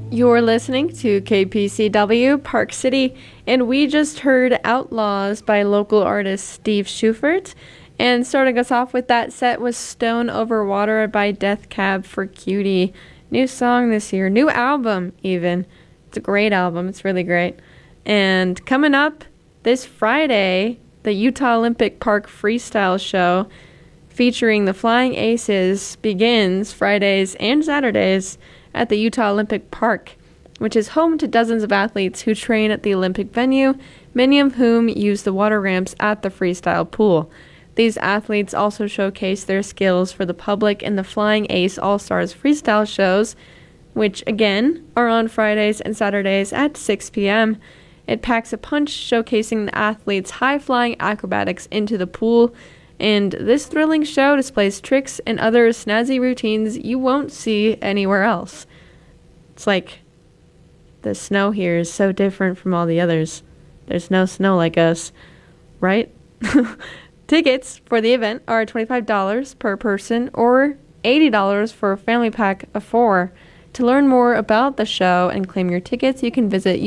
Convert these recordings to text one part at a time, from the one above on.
You're listening to KPCW Park City, and we just heard Outlaws by local artist Steve Schufert. And starting us off with that set was Stone Over Water by Death Cab for Cutie. New song this year, new album even. It's a great album, it's really great. And coming up this Friday, the Utah Olympic Park Freestyle Show featuring the Flying Aces begins Fridays and Saturdays at the Utah Olympic Park, which is home to dozens of athletes who train at the Olympic venue, many of whom use the water ramps at the freestyle pool. These athletes also showcase their skills for the public in the Flying Ace All-Stars freestyle shows, which again are on Fridays and Saturdays at 6 p.m. It packs a punch, showcasing the athletes' high-flying acrobatics into the pool, and this thrilling show displays tricks and other snazzy routines you won't see anywhere else. It's like the snow here is so different from all the others. There's no snow like us, right? Tickets for the event are $25 per person or $80 for a family pack of 4. To learn more about the show and claim your tickets, you can visit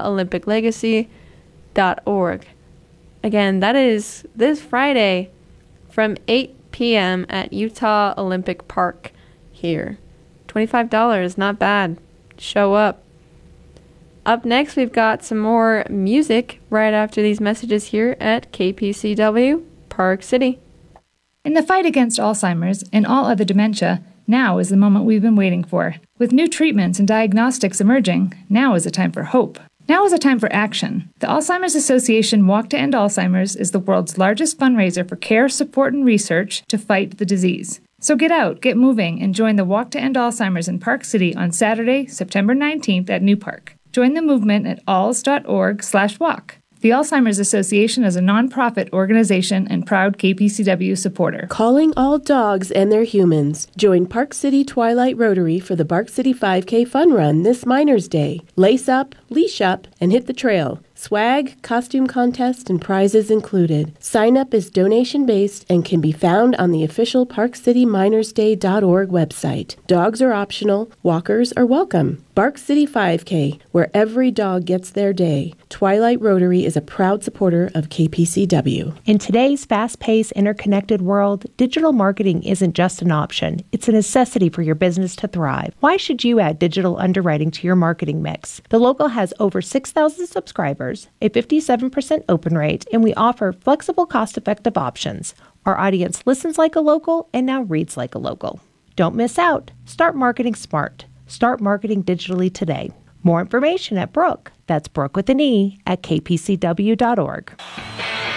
UtahOlympicLegacy.org. Again, that is this Friday from 8 p.m. at Utah Olympic Park here. $25, not bad. Show up. Up next, we've got some more music right after these messages here at KPCW Park City. In the fight against Alzheimer's and all other dementia, now is the moment we've been waiting for. With new treatments and diagnostics emerging, now is a time for hope. Now is a time for action. The Alzheimer's Association Walk to End Alzheimer's is the world's largest fundraiser for care, support, and research to fight the disease. So get out, get moving, and join the Walk to End Alzheimer's in Park City on Saturday, September 19th at New Park. Join the movement at alz.org/walk. The Alzheimer's Association is a nonprofit organization and proud KPCW supporter. Calling all dogs and their humans. Join Park City Twilight Rotary for the Park City 5K Fun Run this Miners' Day. Lace up, leash up, and hit the trail. Swag, costume contest, and prizes included. Sign up is donation-based and can be found on the official ParkCityMinersDay.org website. Dogs are optional. Walkers are welcome. Park City 5K, where every dog gets their day. Twilight Rotary is a proud supporter of KPCW. In today's fast-paced, interconnected world, digital marketing isn't just an option. It's a necessity for your business to thrive. Why should you add digital underwriting to your marketing mix? The Local has over 6,000 subscribers, a 57% open rate, and we offer flexible, cost-effective options. Our audience listens like a local and now reads like a local. Don't miss out. Start marketing smart. Start marketing digitally today. More information at Brooke, that's Brooke with an E, at kpcw.org.